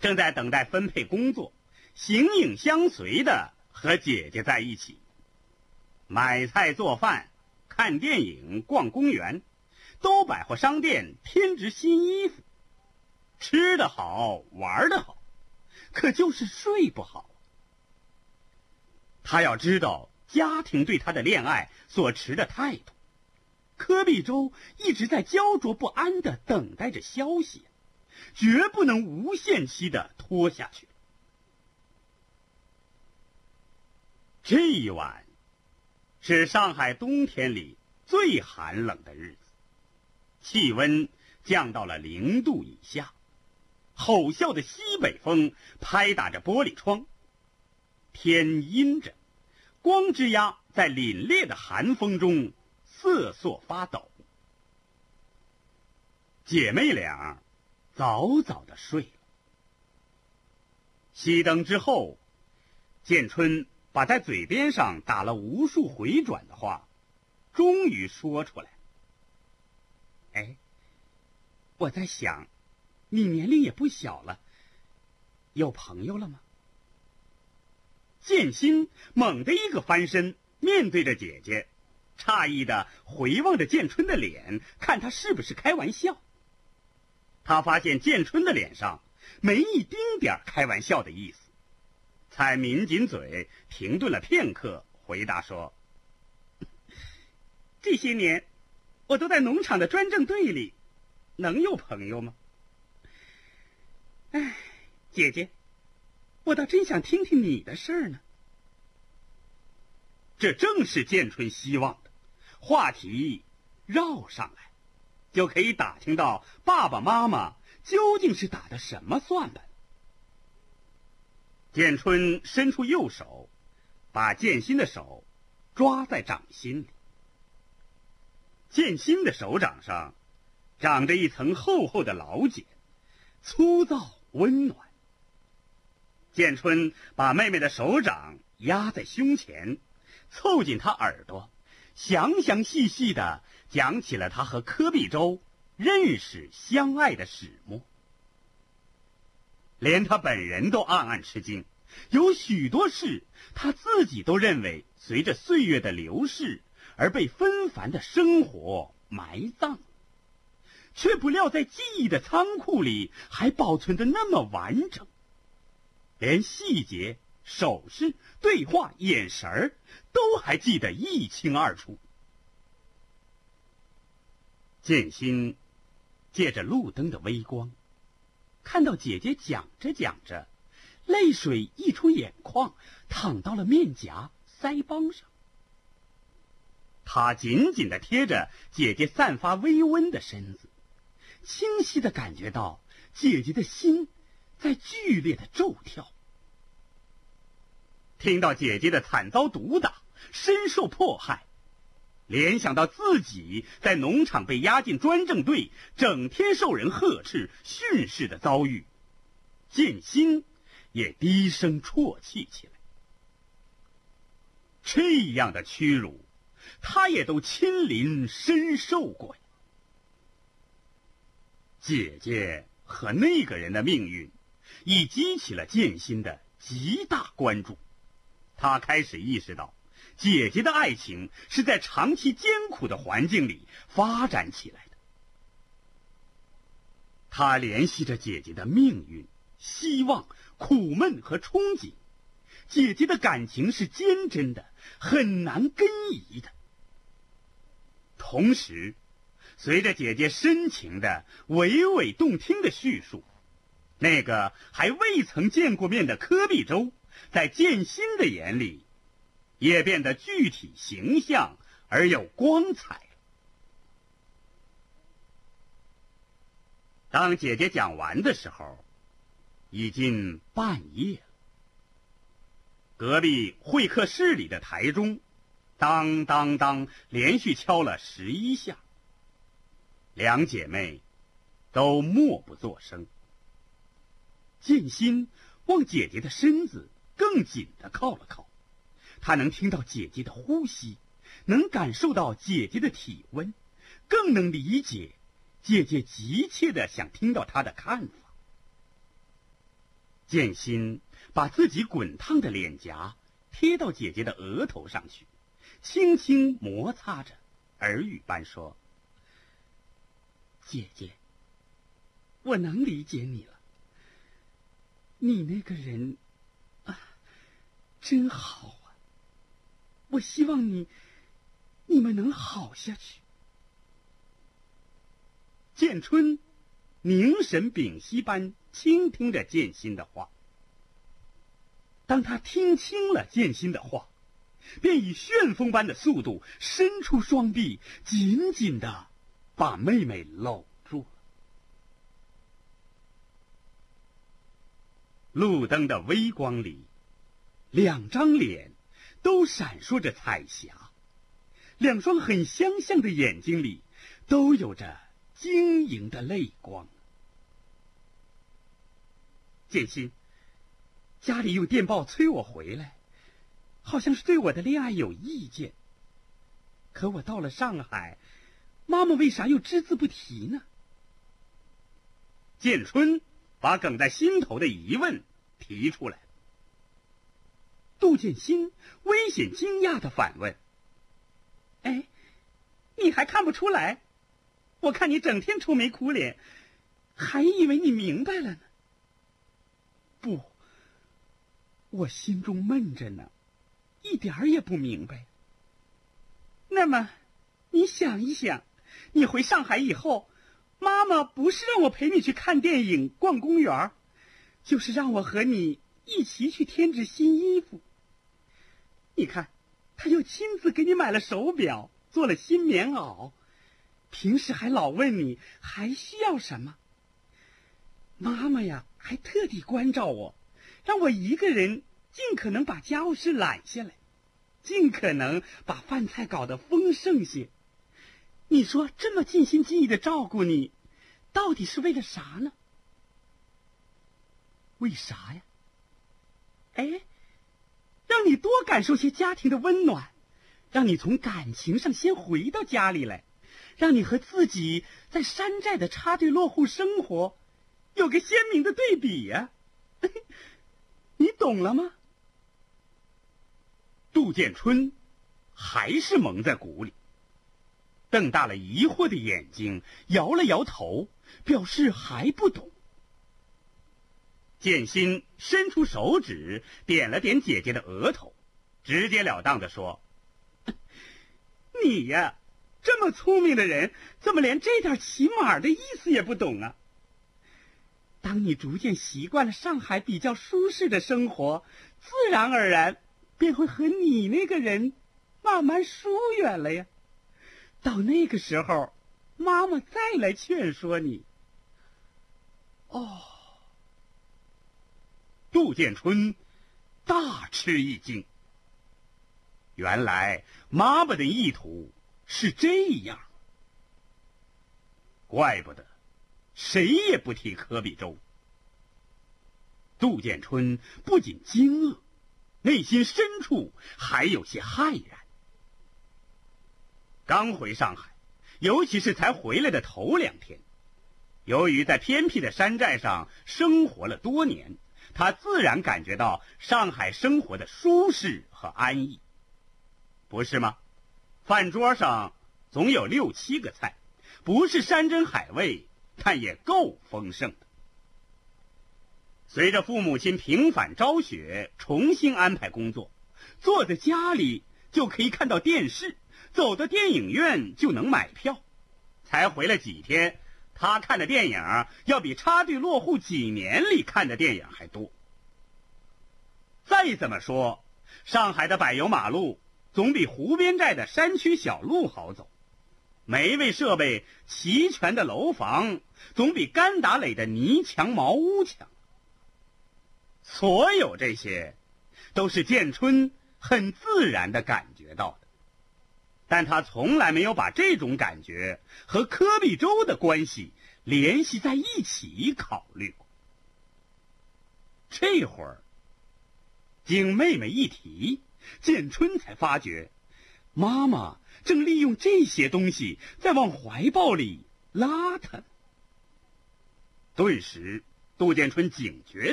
正在等待分配工作，形影相随的和姐姐在一起，买菜做饭、看电影、逛公园，兜百货商店添置新衣服，吃得好，玩得好，可就是睡不好。他要知道家庭对他的恋爱所持的态度，柯碧洲一直在焦灼不安地等待着消息，绝不能无限期地拖下去。这一晚是上海冬天里最寒冷的日子，气温降到了0度以下，吼啸的西北风拍打着玻璃窗，天阴着，光之鸦在凛冽的寒风中瑟瑟发抖。姐妹俩早早地睡了。熄灯之后，建春把在嘴边上打了无数回转的话终于说出来。哎，我在想，你年龄也不小了，有朋友了吗？建新猛地一个翻身，面对着姐姐，诧异地回望着建春的脸，看他是不是开玩笑。他发现建春的脸上没一丁点开玩笑的意思，才抿紧嘴，停顿了片刻，回答说：这些年我都在农场的专政队里，能有朋友吗？哎，姐姐，我倒真想听听你的事儿呢。这正是建春希望的，话题绕上来，就可以打听到爸爸妈妈究竟是打的什么算盘。建春伸出右手，把建新的手抓在掌心里。建新的手掌上长着一层厚厚的老茧，粗糙温暖。建春把妹妹的手掌压在胸前，凑近她耳朵，详详细细地讲起了他和柯碧洲认识相爱的始末。连他本人都暗暗吃惊，有许多事他自己都认为随着岁月的流逝而被纷繁的生活埋葬，却不料在记忆的仓库里还保存得那么完整，连细节、手势、对话、眼神儿都还记得一清二楚。建新借着路灯的微光，看到姐姐讲着讲着，泪水溢出眼眶，淌到了面颊、腮帮上。他紧紧地贴着姐姐散发微温的身子，清晰地感觉到姐姐的心在剧烈的骤跳。听到姐姐的惨遭毒打，深受迫害，联想到自己在农场被押进专政队，整天受人呵斥训斥的遭遇，建新也低声啜泣起来。这样的屈辱，他也都亲临身受过呀。姐姐和那个人的命运，已激起了建新的极大关注。他开始意识到，姐姐的爱情是在长期艰苦的环境里发展起来的。他联系着姐姐的命运、希望、苦闷和憧憬。姐姐的感情是坚贞的，很难更移的。同时，随着姐姐深情的、娓娓动听的叙述，那个还未曾见过面的柯碧洲，在建新的眼里也变得具体形象而有光彩。当姐姐讲完的时候，已经半夜了。隔壁会客室里的台钟当当当连续敲了11下，两姐妹都默不作声。建新往姐姐的身子更紧地靠了靠，他能听到姐姐的呼吸，能感受到姐姐的体温，更能理解姐姐急切地想听到她的看法。 建新把自己滚烫的脸颊贴到姐姐的额头上去，轻轻摩擦着，耳语般说：“姐姐，我能理解你了。你那个人啊，真好啊！我希望你们能好下去。”建春凝神屏息般倾听着建新的话。当他听清了建新的话，便以旋风般的速度伸出双臂，紧紧地把妹妹搂住了。路灯的微光里，两张脸都闪烁着彩霞，两双很相像的眼睛里都有着晶莹的泪光。建新，家里用电报催我回来，好像是对我的恋爱有意见。可我到了上海，妈妈为啥又只字不提呢？建春把梗在心头的疑问提出来。杜建新危险惊讶地反问：“哎，你还看不出来？我看你整天愁眉苦脸，还以为你明白了呢。”“不，我心中闷着呢，一点儿也不明白。”“那么，你想一想，你回上海以后，妈妈不是让我陪你去看电影、逛公园，就是让我和你一起去添置新衣服。你看，她又亲自给你买了手表，做了新棉袄，平时还老问你还需要什么。妈妈呀，还特地关照我，让我一个人尽可能把家务事揽下来，尽可能把饭菜搞得丰盛些。你说这么尽心尽意的照顾你，到底是为了啥呢？”“为啥呀？哎，让你多感受些家庭的温暖，让你从感情上先回到家里来，让你和自己在山寨的插队落户生活有个鲜明的对比呀。你懂了吗？”杜建春还是蒙在鼓里，瞪大了疑惑的眼睛，摇了摇头，表示还不懂。建新伸出手指点了点姐姐的额头，直截了当地说：“你呀，这么聪明的人，怎么连这点起码的意思也不懂啊？当你逐渐习惯了上海比较舒适的生活，自然而然便会和你那个人慢慢疏远了呀。到那个时候，妈妈再来劝说你。”“哦。”杜建春大吃一惊，原来妈妈的意图是这样，怪不得谁也不提柯比州。杜建春不仅惊愕，内心深处还有些骇然。刚回上海，尤其是才回来的头2天，由于在偏僻的山寨上生活了多年，他自然感觉到上海生活的舒适和安逸，不是吗？饭桌上总有6、7个菜，不是山珍海味，但也够丰盛的。随着父母亲平反昭雪，重新安排工作，坐在家里就可以看到电视，走到电影院就能买票。才回来几天，他看的电影要比插队落户几年里看的电影还多。再怎么说，上海的柏油马路总比湖边寨的山区小路好走，每一位设备齐全的楼房总比干打垒的泥墙茅屋强。所有这些都是建春很自然地感觉到的，但他从来没有把这种感觉和柯比州的关系联系在一起考虑过。这会儿经妹妹一提，建春才发觉妈妈正利用这些东西在往怀抱里拉他。顿时杜建春警觉